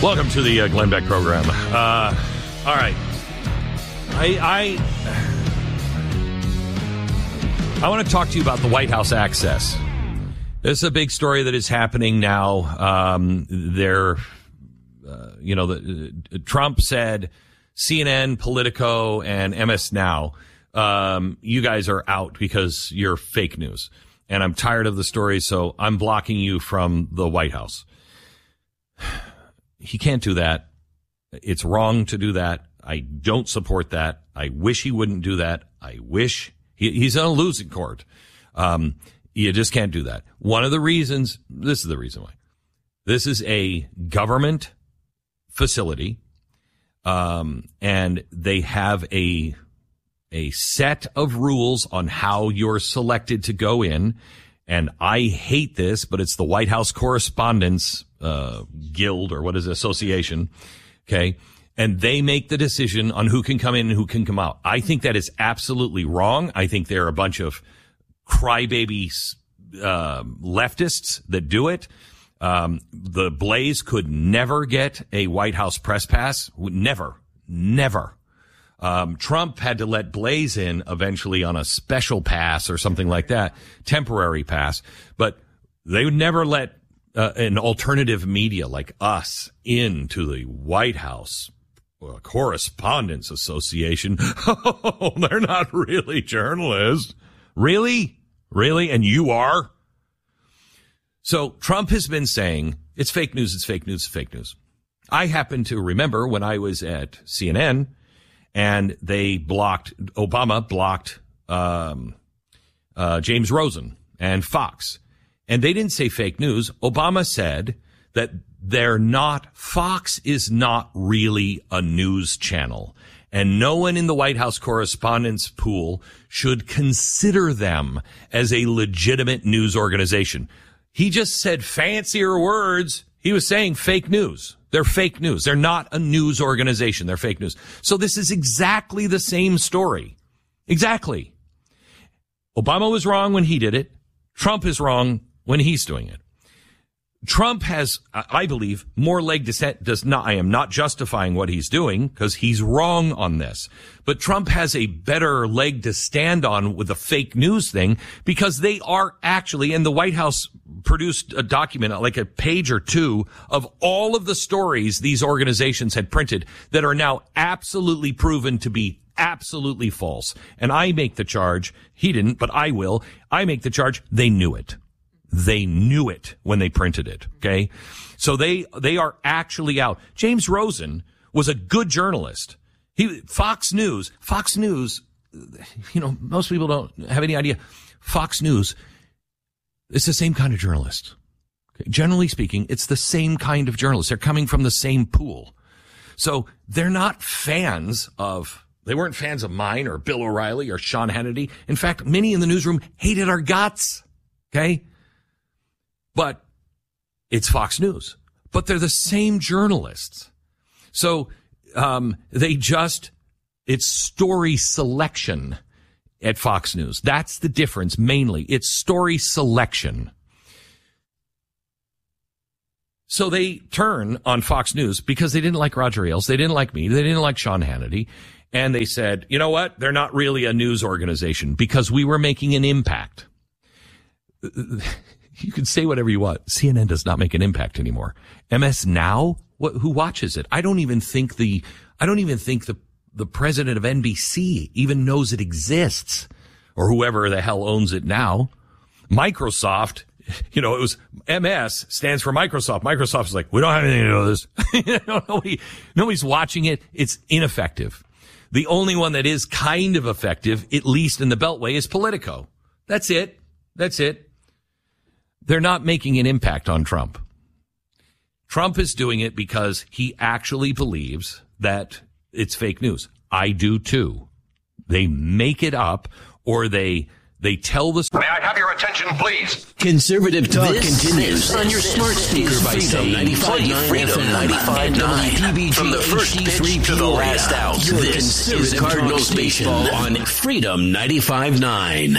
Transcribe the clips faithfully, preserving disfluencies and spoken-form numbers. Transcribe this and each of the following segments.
Welcome to the uh, Glenn Beck program. Uh, all right. I, I, I want to talk to you about the White House access. This is a big story that is happening now. Um, there, uh, you know, the, uh, Trump said C N N, Politico, and M S Now, um, you guys are out because you're fake news. And I'm tired of the story, so I'm blocking you from the White House. He can't do that. It's wrong to do that. I don't support that. I wish he wouldn't do that. I wish he, he's on a losing court. Um, you just can't do that. One of the reasons, this is the reason why. This is a government facility, um, and they have a a set of rules on how you're selected to go in. And I hate this, but it's the White House Correspondents uh, Guild, or what is it, association. Okay. And they make the decision on who can come in and who can come out. I think that is absolutely wrong. I think they're a bunch of crybaby uh, leftists that do it. Um, the Blaze could never get a White House press pass. Never, never. Um, Trump had to let Blaze in eventually on a special pass or something like that, temporary pass. But they would never let uh, an alternative media like us into the White House uh, Correspondents Association. Oh, they're not really journalists. Really? Really? And you are? So Trump has been saying it's fake news, it's fake news, it's fake news. I happen to remember when I was at C N N, and they blocked, Obama blocked um, uh, James Rosen and Fox. And they didn't say fake news. Obama said that they're not, Fox is not really a news channel. And no one in the White House correspondents pool should consider them as a legitimate news organization. He just said fancier words. He was saying fake news. They're fake news. They're not a news organization. They're fake news. So this is exactly the same story. Exactly. Obama was wrong when he did it. Trump is wrong when he's doing it. Trump has, I believe, more leg to stand. Does not, I am not justifying what he's doing because he's wrong on this. But Trump has a better leg to stand on with the fake news thing because they are actually, and the White House produced a document, like a page or two of all of the stories these organizations had printed that are now absolutely proven to be absolutely false. And I make the charge, he didn't, but I will. I make the charge, they knew it. They knew it when they printed it. Okay. So they, they are actually out. James Rosen was a good journalist. He, Fox News, Fox News, you know, most people don't have any idea. Fox News, it's the same kind of journalist. Okay. Generally speaking, it's the same kind of journalist. They're coming from the same pool. So they're not fans of, they weren't fans of mine or Bill O'Reilly or Sean Hannity. In fact, many in the newsroom hated our guts. Okay. But it's Fox News. But they're the same journalists. So um they just, it's story selection at Fox News. That's the difference mainly. It's story selection. So they turn on Fox News because they didn't like Roger Ailes. They didn't like me. They didn't like Sean Hannity. And they said, you know what? They're not really a news organization because we were making an impact. You can say whatever you want. C N N does not make an impact anymore. M S Now, what, who watches it? I don't even think the, I don't even think the, the president of N B C even knows it exists, or whoever the hell owns it now. Microsoft, you know, it was M S stands for Microsoft. Microsoft is like, we don't have anything to do with this. Nobody, nobody's watching it. It's ineffective. The only one that is kind of effective, at least in the Beltway, is Politico. That's it. That's it. They're not making an impact on Trump. Trump is doing it because he actually believes that it's fake news. I do too. They make it up, or they they tell the story. May I have your attention, please? Conservative talk this continues is, on your smart speaker by saying Freedom ninety-five point nine. From the first pitch to the last out. This is Cardinal Station on Freedom ninety-five point nine.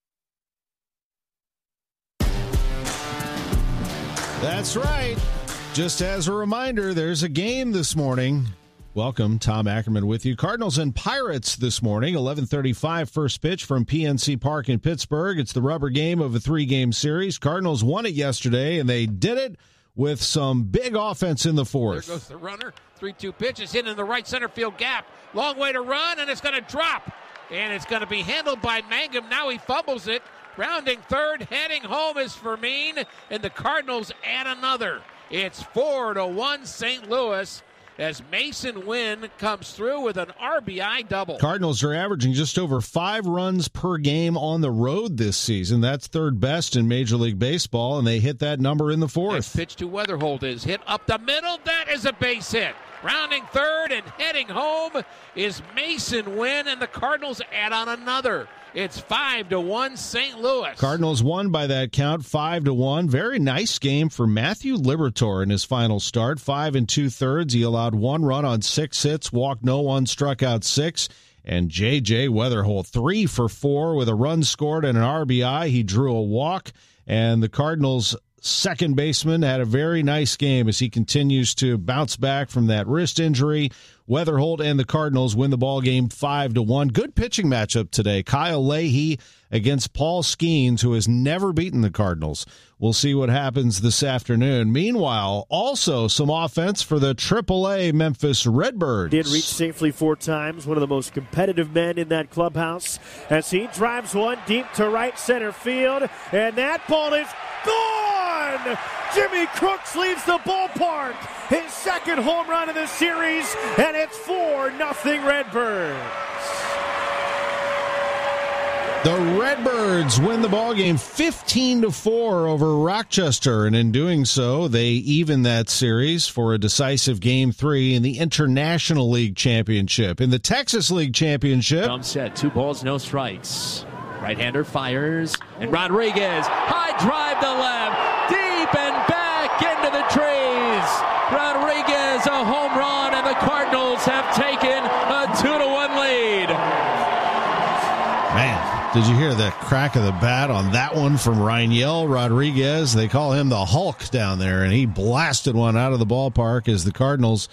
That's right. Just as a reminder, there's a game this morning. Welcome, Tom Ackerman with you. Cardinals and Pirates this morning, eleven thirty-five first pitch from P N C Park in Pittsburgh. It's the rubber game of a three-game series. Cardinals won it yesterday, and they did it with some big offense in the fourth. There goes the runner. three two pitch is hit in the right center field gap. Long way to run, and it's going to drop. And it's going to be handled by Mangum. Now he fumbles it. Rounding third, heading home is Fermin, and the Cardinals add another. It's four to one Saint Louis as Mason Wynn comes through with an R B I double. Cardinals are averaging just over five runs per game on the road this season. That's third best in Major League Baseball, and they hit that number in the fourth. Next pitch to Weatherholt is hit up the middle. That is a base hit. Rounding third and heading home is Mason Wynn, and the Cardinals add on another. It's five to one Saint Louis. Cardinals won by that count, five to one. Very nice game for Matthew Liberatore in his final start. Five and two-thirds. He allowed one run on six hits, walked no one, struck out six. And J J. Weatherholt, three for four with a run scored and an R B I. He drew a walk, and the Cardinals' second baseman had a very nice game as he continues to bounce back from that wrist injury. Weatherholt and the Cardinals win the ball game five to one. Good pitching matchup today. Kyle Leahy against Paul Skeens, who has never beaten the Cardinals. We'll see what happens this afternoon. Meanwhile, also some offense for the triple A Memphis Redbirds. Did reach safely four times, one of the most competitive men in that clubhouse, as he drives one deep to right center field, and that ball is gone! Jimmy Crooks leaves the ballpark, his second home run of the series, and it's four nothing Redbirds. The Redbirds win the ballgame fifteen to four over Rochester, and in doing so, they even that series for a decisive game three in the International League Championship. In the Texas League Championship, Dumb set, two balls, no strikes. Right-hander fires, and Rodriguez, high drive to left, deep and back into the trees. Rodriguez, a home run, and the Cardinals have taken a two to one lead. Man, did you hear the crack of the bat on that one from Raniel Rodriguez? They call him the Hulk down there, and he blasted one out of the ballpark as the Cardinals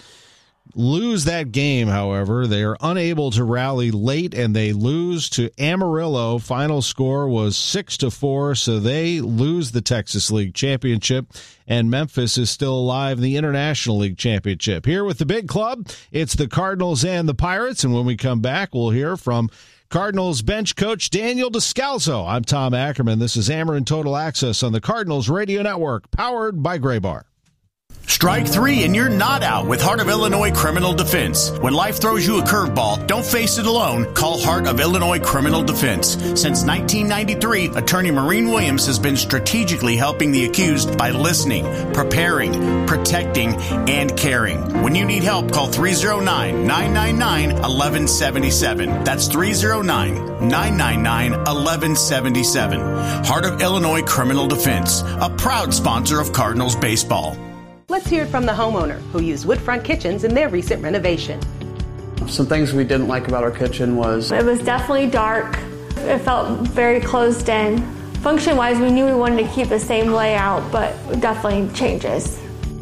lose that game. However, they are unable to rally late, and they lose to Amarillo. Final score was six to four, so they lose the Texas League Championship, and Memphis is still alive in the International League Championship. Here with the big club, it's the Cardinals and the Pirates, and when we come back, we'll hear from Cardinals bench coach Daniel Descalzo. I'm Tom Ackerman. This is Ameren Total Access on the Cardinals Radio Network, powered by Graybar. Strike three and you're not out with Heart of Illinois Criminal Defense. When life throws you a curveball, don't face it alone. Call Heart of Illinois Criminal Defense. Since nineteen ninety-three, Attorney Maureen Williams has been strategically helping the accused by listening, preparing, protecting, and caring. When you need help, call three oh nine, nine nine nine, one one seven seven. That's three oh nine, nine nine nine, one one seven seven. Heart of Illinois Criminal Defense, a proud sponsor of Cardinals baseball. Let's hear it from the homeowner who used Woodfront Kitchens in their recent renovation. Some things we didn't like about our kitchen was it was definitely dark. It felt very closed in. Function-wise, we knew we wanted to keep the same layout, but definitely changes.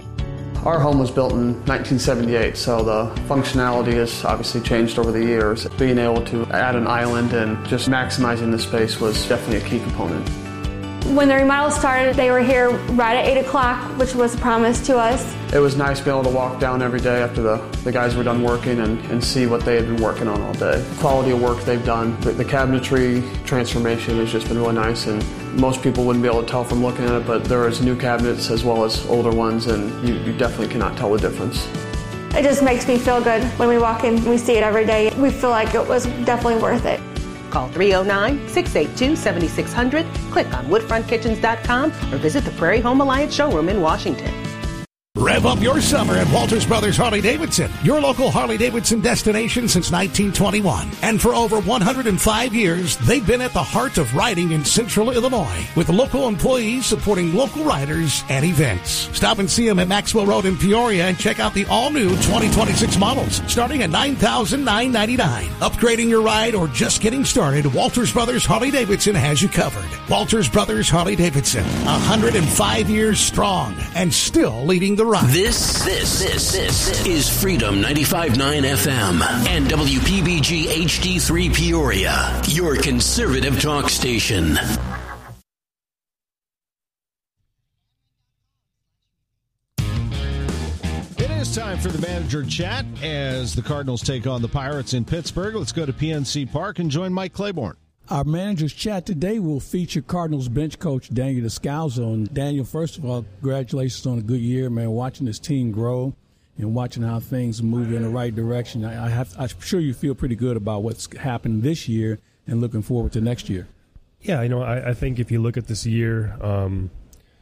Our home was built in nineteen seventy-eight, so the functionality has obviously changed over the years. Being able to add an island and just maximizing the space was definitely a key component. When the remodel started, they were here right at eight o'clock, which was promised to us. It was nice being able to walk down every day after the, the guys were done working and, and see what they had been working on all day. The quality of work they've done, the, the cabinetry transformation has just been really nice, and most people wouldn't be able to tell from looking at it, but there is new cabinets as well as older ones, and you, you definitely cannot tell the difference. It just makes me feel good when we walk in, we see it every day. We feel like it was definitely worth it. Call three oh nine, six eight two, seven six zero zero, click on woodfront kitchens dot com, or visit the Prairie Home Alliance showroom in Washington. Rev up your summer at Walters Brothers Harley-Davidson, your local Harley-Davidson destination since nineteen twenty-one. And for over one hundred five years, they've been at the heart of riding in Central Illinois, with local employees supporting local riders and events. Stop and see them at Maxwell Road in Peoria and check out the all-new twenty twenty-six models, starting at nine thousand nine hundred ninety-nine dollars. Upgrading your ride or just getting started, Walters Brothers Harley-Davidson has you covered. Walters Brothers Harley-Davidson, one hundred five years strong and still leading the the ride. This, this, this, this is Freedom ninety-five point nine F M and W P B G H D three Peoria, your conservative talk station. It's time for the manager chat as the Cardinals take on the Pirates in Pittsburgh. Let's go to P N C Park and join Mike Claiborne. Our manager's chat today will feature Cardinals bench coach Daniel Descalso. And Daniel, first of all, congratulations on a good year, man. Watching this team grow and watching how things move in the right direction. I, I have, I'm sure you feel pretty good about what's happened this year and looking forward to next year. Yeah, you know, I, I think if you look at this year um,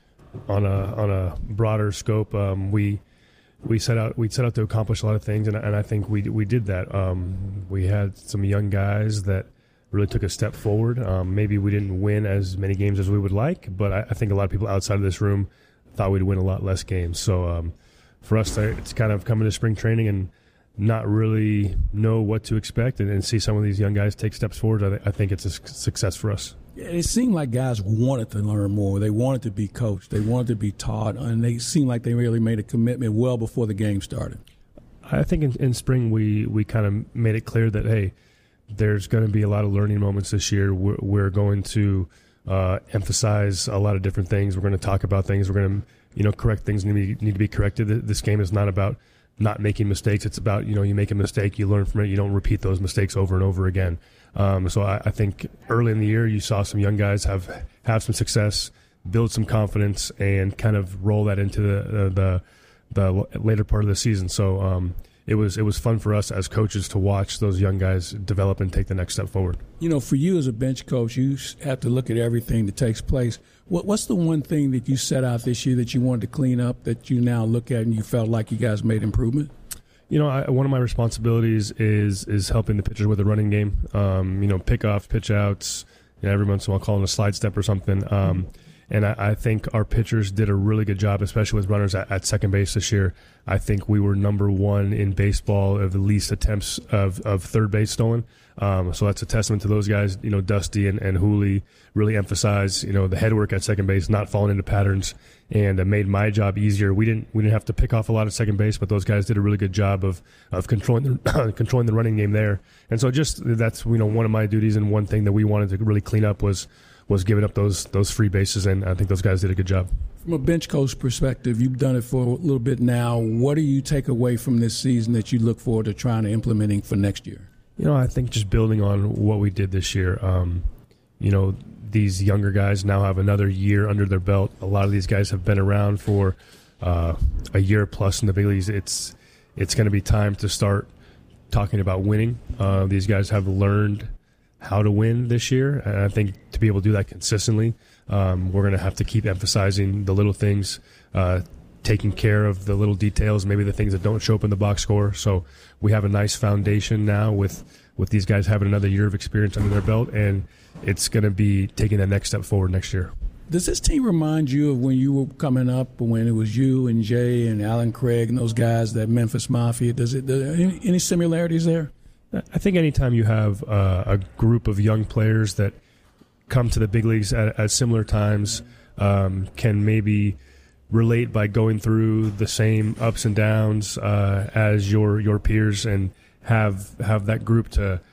on a on a broader scope, um, we. We set out. We set out to accomplish a lot of things, and, and I think we we did that. Um, we had some young guys that really took a step forward. Um, maybe we didn't win as many games as we would like, but I, I think a lot of people outside of this room thought we'd win a lot less games. So um, for us, it's kind of coming to spring training and not really know what to expect, and, and see some of these young guys take steps forward. I, th- I think it's a success for us. It seemed like guys wanted to learn more. They wanted to be coached. They wanted to be taught, and they seemed like they really made a commitment well before the game started. I think in, in spring we, we kind of made it clear that, hey, there's going to be a lot of learning moments this year. We're, we're going to uh, emphasize a lot of different things. We're going to talk about things. We're going to, you know, correct things that need, need to be corrected. This game is not about not making mistakes. It's about, you know, you make a mistake, you learn from it, you don't repeat those mistakes over and over again. Um, so I, I think early in the year you saw some young guys have have some success, build some confidence, and kind of roll that into the uh, the, the later part of the season. So um, it was it was fun for us as coaches to watch those young guys develop and take the next step forward. You know, for you as a bench coach, you have to look at everything that takes place. What, what's the one thing that you set out this year that you wanted to clean up that you now look at and you felt like you guys made improvement? You know, I, one of my responsibilities is is helping the pitchers with the running game. Um, you know, pickoffs, pitch outs. You know, every once in a while, calling a slide step or something. Um, and I, I think our pitchers did a really good job, especially with runners at, at second base this year. I think we were number one in baseball of the least attempts of, of third base stolen. Um, so that's a testament to those guys. You know, Dusty and, and Hooley really emphasize, you know, the head work at second base, not falling into patterns, and uh, made my job easier. We didn't we didn't have to pick off a lot of second base, but those guys did a really good job of of controlling the controlling the running game there. And so just that's, you know, one of my duties, and one thing that we wanted to really clean up was was giving up those those free bases, and I think those guys did a good job. From a bench coach perspective, you've done it for a little bit now. What do you take away from this season that you look forward to trying to implementing for next year? You know, I think just building on what we did this year. Um, you know, these younger guys now have another year under their belt. A lot of these guys have been around for uh, a year plus in the big leagues. It's it's going to be time to start talking about winning. Uh, these guys have learned how to win this year, and I think to be able to do that consistently, um, we're going to have to keep emphasizing the little things, uh, taking care of the little details, maybe the things that don't show up in the box score. So we have a nice foundation now with, with these guys having another year of experience under their belt, and it's going to be taking that next step forward next year. Does this team remind you of when you were coming up, when it was you and Jay and Alan Craig and those guys, that Memphis Mafia? Does it, does, any, any similarities there? I think anytime you have uh, a group of young players that come to the big leagues at, at similar times, um, can maybe relate by going through the same ups and downs uh, as your your peers, and have have that group to